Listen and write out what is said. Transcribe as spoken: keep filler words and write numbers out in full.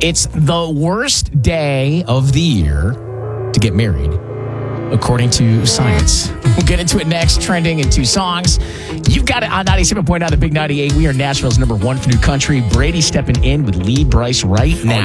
It's the worst day of the year to get married, according to science. We'll get into it next, trending in two songs. You've got it on ninety-seven point nine, the Big ninety-eight. We are Nashville's number one for new country. Brady stepping in with Lee Brice right now.